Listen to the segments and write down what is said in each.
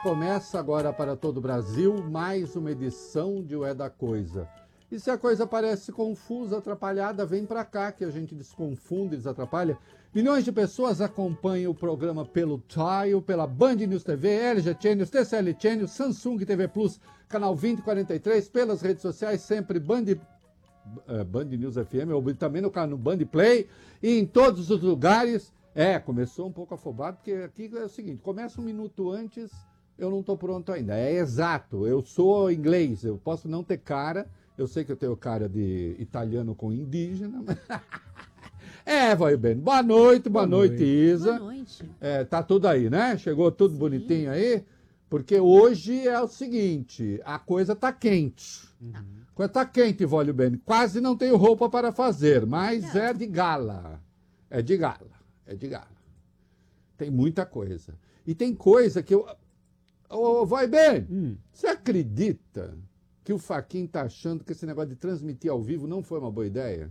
Começa agora para todo o Brasil mais uma edição de O É da Coisa. E se a coisa parece confusa, atrapalhada, vem para cá que a gente desconfunde, desatrapalha. Milhões de pessoas acompanham o programa pelo Tile, pela Band News TV, LG Channels, TCL Channels, Samsung TV Plus, canal 2043, pelas redes sociais, sempre Band News FM, ou também no Band Play, e em todos os lugares. Começou um pouco afobado, porque aqui é o seguinte, começa um minuto antes, eu não estou pronto ainda. É exato, eu sou inglês, eu posso não ter cara, eu sei que eu tenho cara de italiano com indígena, mas... vai bem. Boa noite, Isa. Boa noite. Tá tudo aí, né? Chegou tudo bonitinho aí? Porque hoje é o seguinte, a coisa tá quente. A coisa tá quente, Vólio Bene. Quase não tenho roupa para fazer, mas é de gala. É de gala. Tem muita coisa. E tem coisa que eu... Vai bem, você acredita que o Faquin tá achando que esse negócio de transmitir ao vivo não foi uma boa ideia?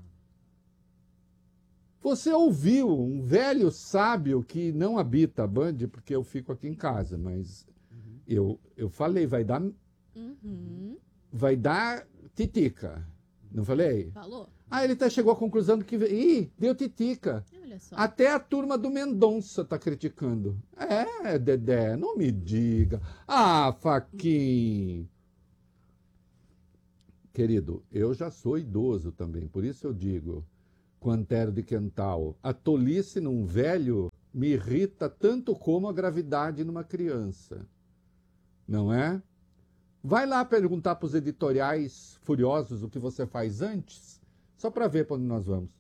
Você ouviu um velho sábio que não habita a Band, porque eu fico aqui em casa, mas eu falei, vai dar titica. Não falei? Falou. Ele chegou à conclusão que deu titica. Olha só. Até a turma do Mendonça tá criticando. Dedé, não me diga. Faquin. Querido, eu já sou idoso também, por isso eu digo, Quantero de Quental, a tolice num velho me irrita tanto como a gravidade numa criança. Não é? Vai lá perguntar para os editoriais furiosos o que você faz antes, só para ver para onde nós vamos.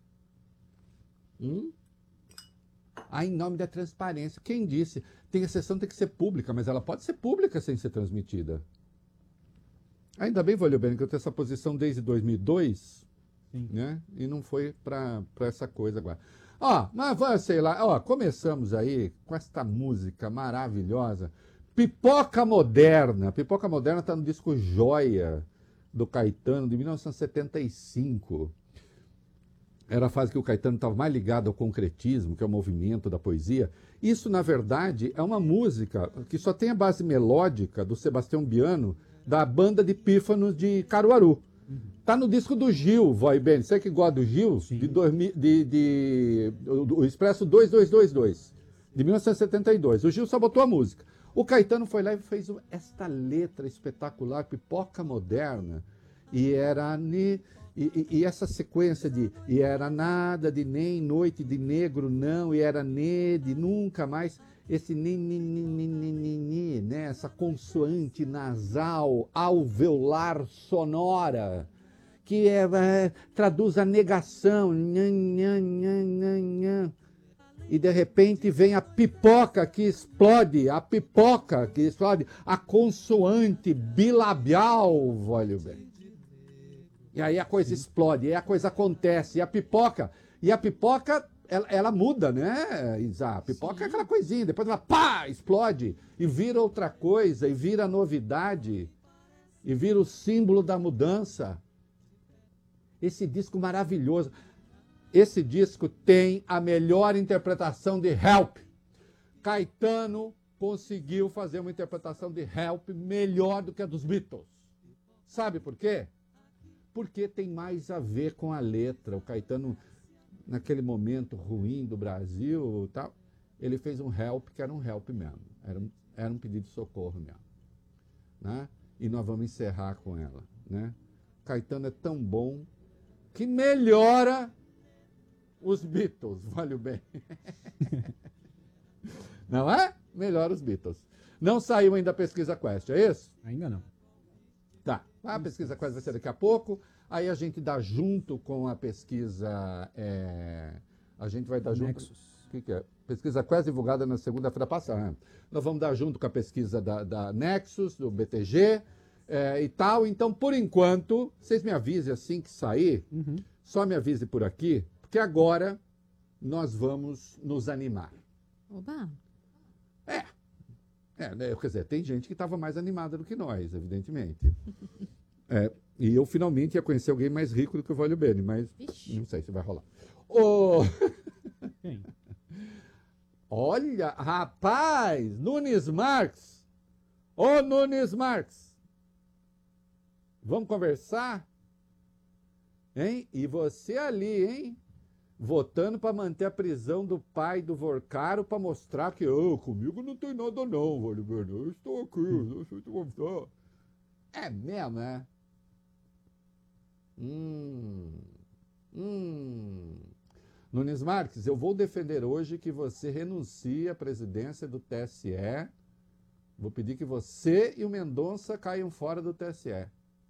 Em nome da transparência. Quem disse? A sessão tem que ser pública, mas ela pode ser pública sem ser transmitida. Ainda bem, Vólio Bene, que eu tenho essa posição desde 2002, né? E não foi para essa coisa agora. Mas sei lá, começamos aí com esta música maravilhosa, Pipoca Moderna. Pipoca Moderna está no disco Joia, do Caetano, de 1975. Era a fase que o Caetano estava mais ligado ao concretismo, que é o movimento da poesia. Isso, na verdade, é uma música que só tem a base melódica do Sebastião Biano, da banda de pífanos de Caruaru. Tá no disco do Gil, Vai Bem. Você que gosta do Gil? O Expresso 2222, de 1972. O Gil só botou a música. O Caetano foi lá e fez esta letra espetacular, Pipoca Moderna, e essa sequência e era nada de nem noite de negro não, e era de nunca mais, esse ni, né? Essa consoante nasal, alveolar sonora, que traduz a negação, e de repente vem a pipoca que explode, a consoante bilabial, Vólio Bem. E aí a coisa explode, e aí a coisa acontece, e a pipoca ela muda, né, Isa? A pipoca é aquela coisinha, depois ela explode, e vira outra coisa, e vira novidade, e vira o símbolo da mudança. Esse disco maravilhoso. Esse disco tem a melhor interpretação de Help. Caetano conseguiu fazer uma interpretação de Help melhor do que a dos Beatles. Sabe por quê? Porque tem mais a ver com a letra. O Caetano, naquele momento ruim do Brasil, tal, ele fez um Help que era um Help mesmo. Era um pedido de socorro mesmo. Né? E nós vamos encerrar com ela. Né? Caetano é tão bom que melhora os Beatles, Vale bem. Não é? Melhora os Beatles. Não saiu ainda a pesquisa Quest, é isso? Ainda não. Tá. A pesquisa Quest vai ser daqui a pouco. Aí a gente dá junto com a pesquisa... a gente vai dar junto... Nexus. O que é? Pesquisa Quest divulgada na segunda-feira passada. Nós vamos dar junto com a pesquisa da Nexus, do BTG e tal. Então, por enquanto, vocês me avisem assim que sair. Só me avise por aqui. Porque agora nós vamos nos animar. Oba! Quer dizer, tem gente que estava mais animada do que nós, evidentemente. E eu finalmente ia conhecer alguém mais rico do que o Vólio Bene, mas não sei se vai rolar. Quem? Olha, rapaz, Nunes Marques Ô Nunes Marques, vamos conversar? Hein? E você ali, hein? Votando para manter a prisão do pai do Vorcaro para mostrar que comigo não tem nada não, vale bem, eu estou aqui, eu sei te contar. É mesmo, né? Nunes Marques, eu vou defender hoje que você renuncie à presidência do TSE. Vou pedir que você e o Mendonça caiam fora do TSE.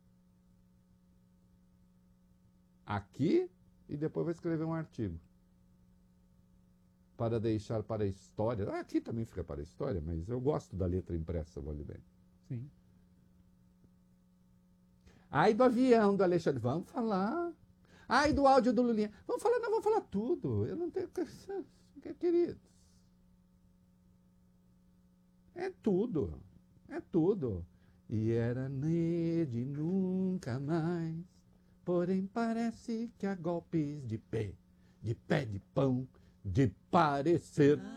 Aqui, e depois vou escrever um artigo. Para deixar para a história. Aqui também fica para a história, mas eu gosto da letra impressa, vale bem. Sim. Ai, do avião do Alexandre, vamos falar. Ai, do áudio do Lulinha, vamos falar, não, vamos falar tudo. Eu não tenho... Queridos. É tudo. É tudo. E era de nunca mais. Porém parece que há golpes de pé de pão, de parecer